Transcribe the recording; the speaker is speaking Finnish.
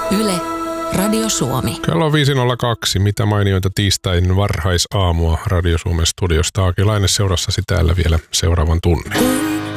Yle, Radio Suomi. Kello on 5.02. Mitä mainioita tiistain varhaisaamua Radio Suomen studiosta. Aki Laine seurassasi täällä vielä seuraavan tunnin.